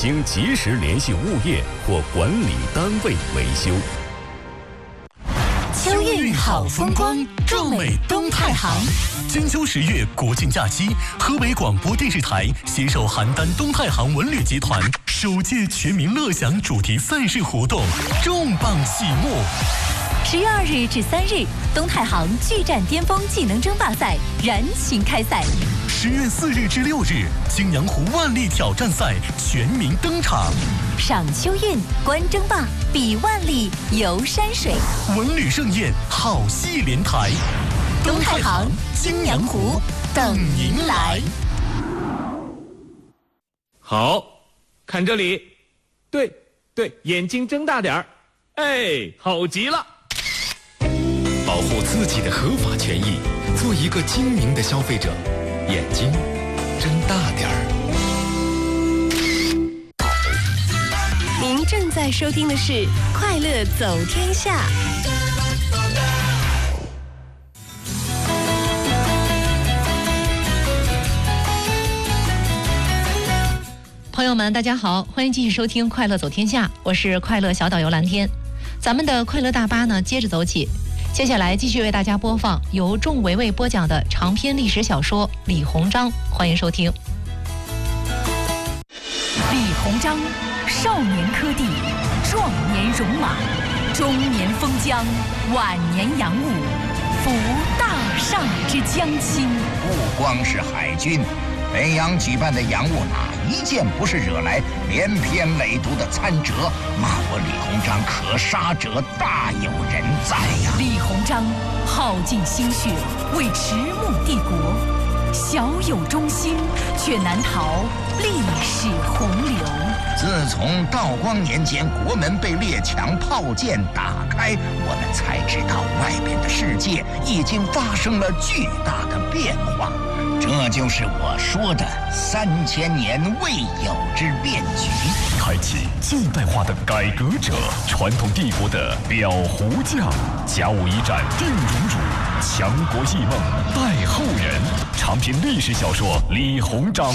请及时联系物业或管理单位维修。 秋韵好风光，壮美东太行。 金秋10月国庆假期，河北广播电视台携手邯郸东太行文旅集团首届全民乐享主题赛事活动重磅启幕。 10月2日至3日，东太行巨战巅峰技能争霸赛燃情开赛。 10月4日至6日，泾阳湖万里挑战赛全民登场。 赏秋韵，观争霸，比万里，游山水， 文旅盛宴，好戏连台。 东太行、泾阳湖等您来。 好，看这里，对，眼睛睁大点儿，哎，好极了。 保护自己的合法权益，做一个精明的消费者，眼睛睁大点儿。 您正在收听的是《快乐走天下》。 朋友们，大家好，欢迎继续收听《快乐走天下》，我是快乐小导游蓝天。咱们的快乐大巴呢，接着走起。接下来继续为大家播放由仲维维播讲的长篇历史小说《李鸿章》，欢迎收听。 李鸿章，少年科第，壮年戎马，中年封疆，晚年洋务，服大厦之将倾。 不光是海军，北洋举办的洋务哪一件不是惹来连篇累牍的参折，骂我李鸿章可杀者大有人在呀！ 李鸿章耗尽心血为迟暮帝国，小有忠心，却难逃历史洪流。 自从道光年间国门被列强炮舰打开，我们才知道外边的世界已经发生了巨大的变化。这就是我说的3000年未有之变局， 开启现代化的改革者，传统帝国的裱糊匠，甲午一战定荣辱，强国异梦待后人。长篇历史小说《李鸿章》。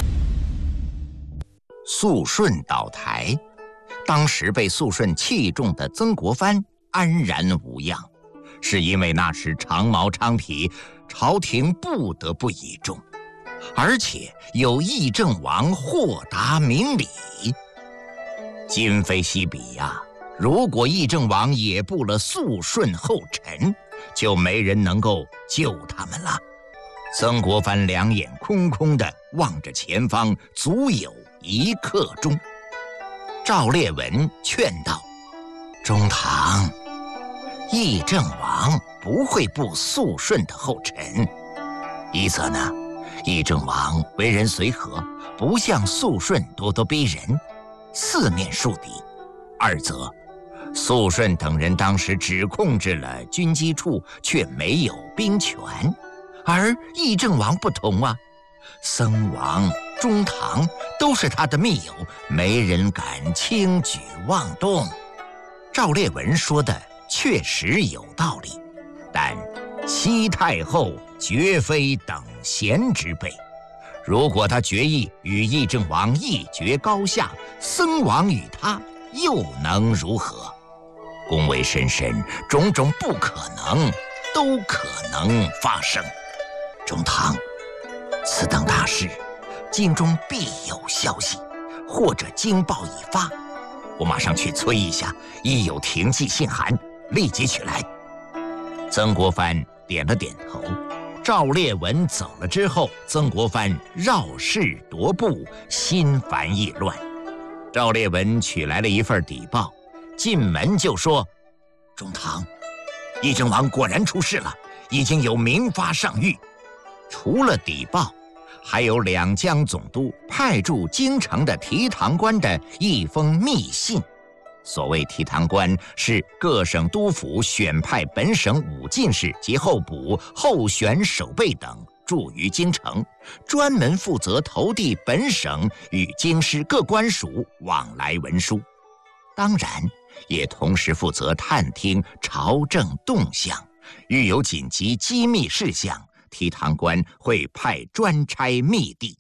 肃顺倒台，当时被肃顺器重的曾国藩安然无恙，是因为那时长毛昌皮，朝廷不得不倚重，而且有议政王豁达明理。今非昔比呀，如果议政王也步了肃顺后尘，就没人能够救他们了。曾国藩两眼空空地望着前方，足有1刻钟。赵烈文劝道：“中堂，议政王不会步肃顺的后尘。一则呢，议政王为人随和，不像肃顺咄咄逼人，四面树敌；二则肃顺等人当时只控制了军机处，却没有兵权，而议政王不同啊，僧王、中堂都是他的密友，没人敢轻举妄动。”赵烈文说的确实有道理，但西太后绝非等闲之辈，如果他决意与议政王一决高下，僧王与他又能如何？宫闱深深，种种不可能都可能发生。中堂，此等大事，京中必有消息，或者京报已发，我马上去催一下，一有停骑信函，立即取来。曾国藩点了点头。赵烈文走了之后，曾国藩绕室踱步，心烦意乱。赵烈文取来了一份底报，进门就说：“中堂，议政王果然出事了，已经有明发上谕。除了底报，还有两江总督派驻京城的提堂官的一封密信。所谓提堂官，是各省督府选派本省武进士及候补、候选守备等驻于京城，专门负责投递本省与京师各官署往来文书，当然也同时负责探听朝政动向，遇有紧急机密事项，提堂官会派专差密递。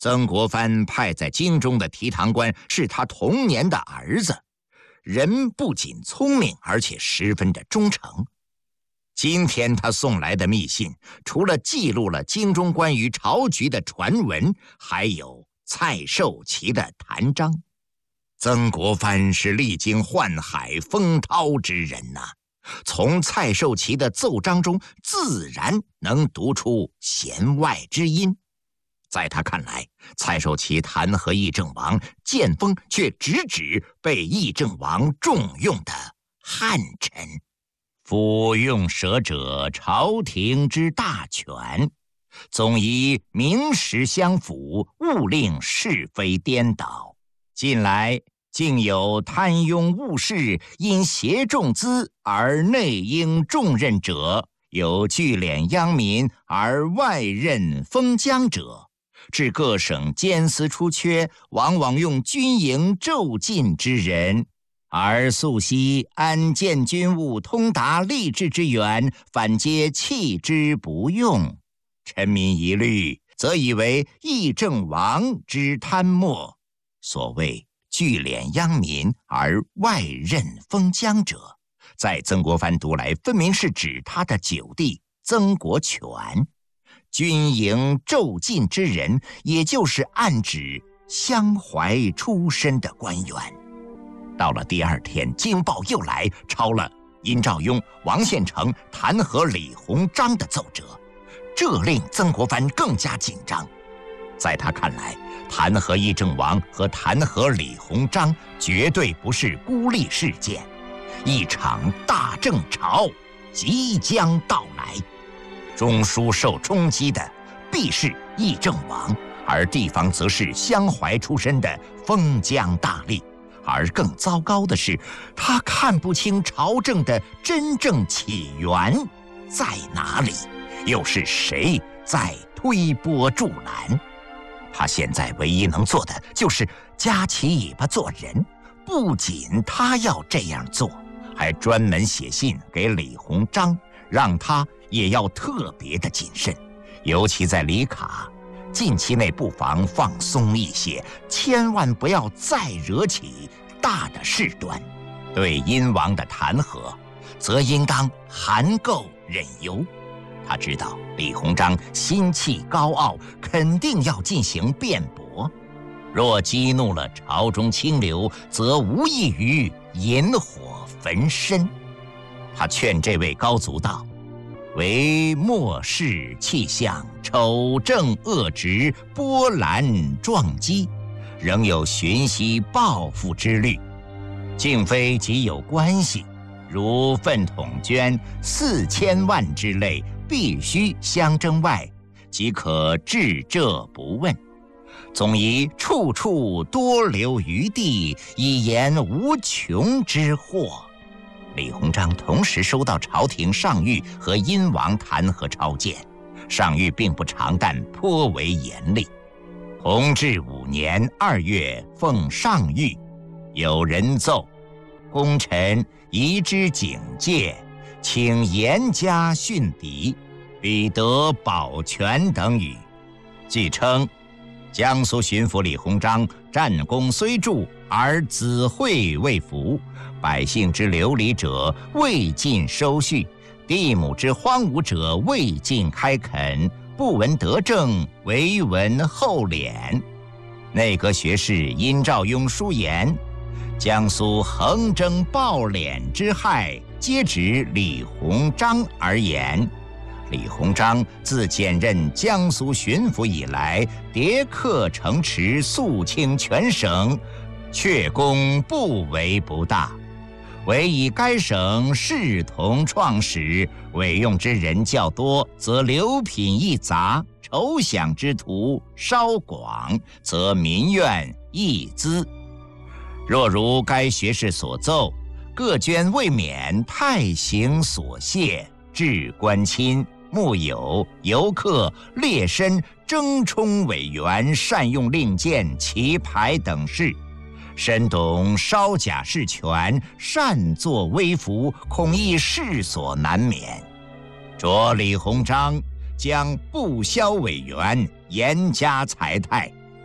曾国藩派在京中的提堂官是他童年的儿子，人不仅聪明，而且十分的忠诚。今天他送来的密信，除了记录了京中关于朝局的传闻，还有蔡寿祺的弹章。曾国藩是历经宦海风涛之人呐，从蔡寿祺的奏章中自然能读出弦外之音。在他看来，蔡寿祺弹劾议政王，建锋却直指被议政王重用的汉臣。夫用舍者，朝廷之大权，总宜名实相符，勿令是非颠倒。近来竟有贪庸误事，因挟重资而内应重任者，有聚敛殃民而外任封疆者，至各省监司出缺，往往用军营骤进之人，而素昔安建军务通达吏治之员，反皆弃之不用。臣民一虑，则以为议政王之贪墨。所谓聚敛殃民而外任封疆者，在曾国藩读来，分明是指他的九弟曾国荃。军营骤进之人，也就是暗指襄怀出身的官员。到了第二天，京报又来抄了殷兆雍、王献成弹劾李鸿章的奏折，这令曾国藩更加紧张。在他看来，弹劾议政王和弹劾李鸿章绝对不是孤立事件，一场大政潮即将到来。中枢受冲击的必是议政王，而地方则是襄怀出身的封疆大吏。而更糟糕的是，他看不清朝政的真正起源在哪里，又是谁在推波助澜。他现在唯一能做的就是夹起尾巴做人。不仅他要这样做，还专门写信给李鸿章，让他也要特别的谨慎，尤其在里卡，近期内不妨放松一些，千万不要再惹起大的事端。对殷王的弹劾，则应当含垢忍忧。他知道李鸿章心气高傲，肯定要进行辩驳。若激怒了朝中清流，则无异于引火焚身。他劝这位高足道：唯末世气象，丑正恶直，波澜撞击，仍有寻袭报复之虑，竟非极有关系。如粪桶捐4000万之类，必须相征外，即可置这不问。总宜处处多留余地，以延无穷之祸。李鸿章同时收到朝廷上谕和殷王弹劾抄件，上谕并不长，但颇为严厉。弘治5年2月奉上谕，有人奏：功臣宜之警戒，请严加训敌，彼得保全等语。据称，江苏巡抚李鸿章战功虽著，而子惠未服，百姓之流离者未尽收恤，地亩之荒芜者未尽开垦，不闻德政，唯闻厚敛。内阁学士殷兆雍书言：江苏横征暴敛之害，皆指李鸿章而言。李鸿章自兼任江苏巡抚以来，迭刻城池，肃清全省，阙功不为不大。唯以该省视同创始，委用之人较多，则流品亦杂，筹饷之途稍广，则民怨亦滋。若如该学士所奏，各捐未免太行所谢，至官亲、幕友、游客、劣绅、征充委员善用令箭、棋牌等事，深懂稍假事权，擅作威服，恐亦事所难免。着李鸿章将不肖委员严加裁汰，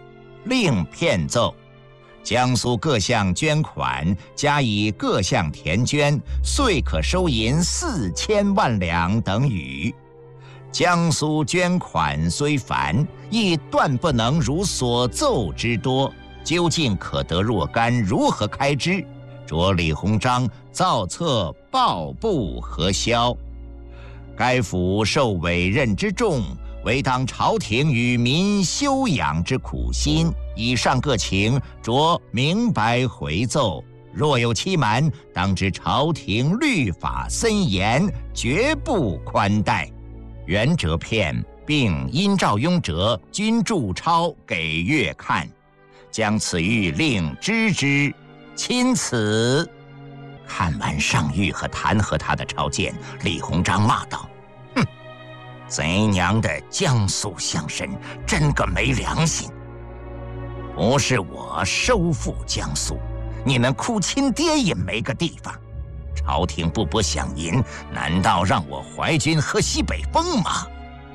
另片奏。江苏各项捐款，加以各项田捐，遂可收银4000万两等语。江苏捐款虽繁，亦断不能如所奏之多。究竟可得若干，如何开支？着李鸿章造册报布核销。该府受委任之重，唯当朝廷与民休养之苦心。以上各情，着明白回奏。若有欺瞒，当知朝廷律法森严，绝不宽待。原折片并因赵雍折均注抄给阅看，将此谕令知之。钦此。看完上谕和弹劾他的朝见，李鸿章骂道：“哼，贼娘的江苏乡绅，真个没良心！不是我收复江苏，你们哭亲爹也没个地方。朝廷不拨饷银，难道让我淮军喝西北风吗？”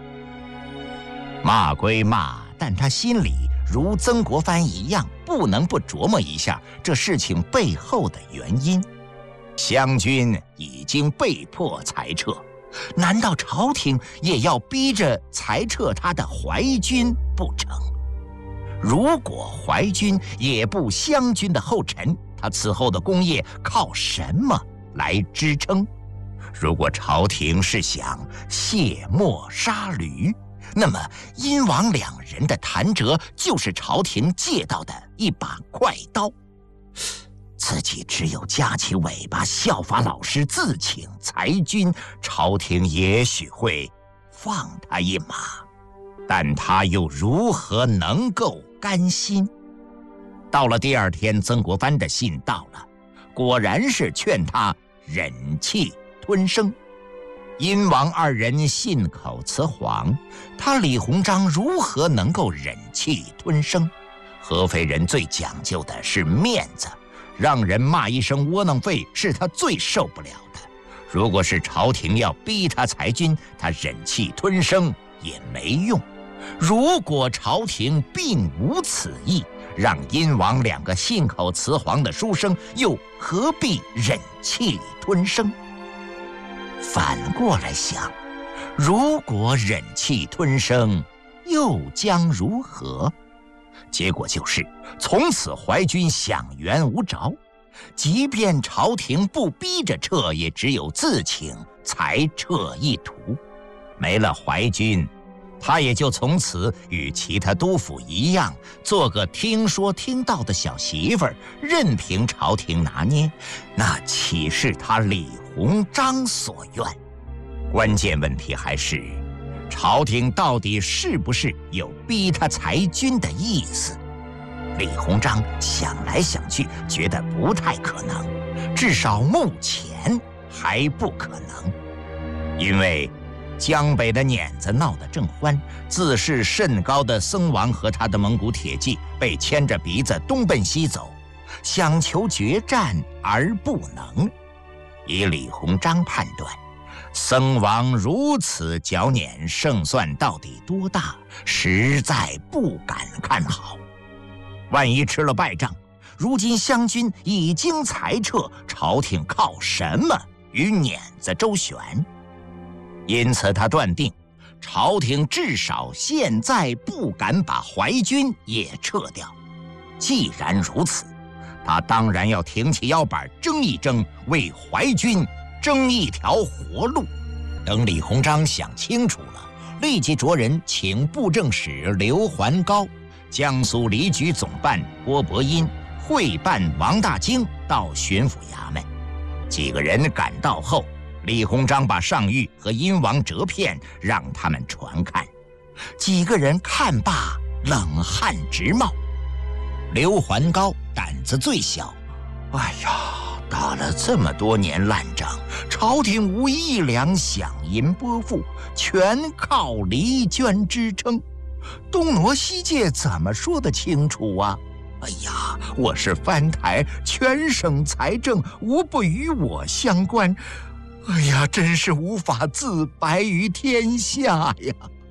骂归骂，但他心里如曾国藩一样，不能不琢磨一下这事情背后的原因。湘军已经被迫裁撤，难道朝廷也要逼着裁撤他的淮军不成？如果淮军也步湘军的后尘，他此后的功业靠什么来支撑？如果朝廷是想卸磨杀驴，那么殷王两人的弹折就是朝廷借到的一把快刀。自己只有夹起尾巴效法老师自请裁军，朝廷也许会放他一马，但他又如何能够甘心？到了第二天，曾国藩的信到了，果然是劝他忍气吞声。殷王二人信口雌黄，他李鸿章如何能够忍气吞声？合肥人最讲究的是面子，让人骂一声窝囊废是他最受不了的。如果是朝廷要逼他裁军，他忍气吞声也没用。如果朝廷并无此意，让殷王两个信口雌黄的书生又何必忍气吞声？反过来想，如果忍气吞声，又将如何？结果就是从此淮军饷源无着，即便朝廷不逼着撤，也只有自请裁撤一途。没了淮军，他也就从此与其他督府一样，做个听说听到的小媳妇儿，任凭朝廷拿捏，那岂是他李鸿章所愿？关键问题还是朝廷到底是不是有逼他裁军的意思？李鸿章想来想去，觉得不太可能，至少目前还不可能。因为江北的捻子闹得正欢，自视甚高的僧王和他的蒙古铁骑被牵着鼻子东奔西走，想求决战而不能。以李鸿章判断，僧王如此剿捻，胜算到底多大，实在不敢看好。万一吃了败仗，如今湘军已经裁撤，朝廷靠什么与捻子周旋？因此他断定，朝廷至少现在不敢把淮军也撤掉。既然如此，他当然要挺起腰板争一争，为淮军争一条活路。等李鸿章想清楚了，立即着人请布政使刘环高、江苏离局总办郭伯音、会办王大京到巡抚衙门。几个人赶到后，李鸿章把上谕和殷王折片让他们传看。几个人看罢，冷汗直冒。刘环高胆子最小，哎呀，打了这么多年烂仗，朝廷无1两饷银拨付，全靠黎捐支撑，东挪西借怎么说得清楚啊？哎呀，我是藩台，全省财政无不与我相关，哎呀，真是无法自白于天下呀！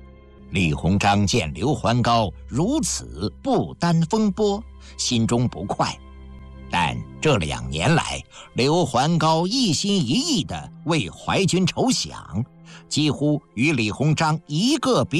李鸿章见刘桓高如此不担风波，心中不快。但这2年来，刘桓高一心一意地为淮军筹饷，几乎与李鸿章一个比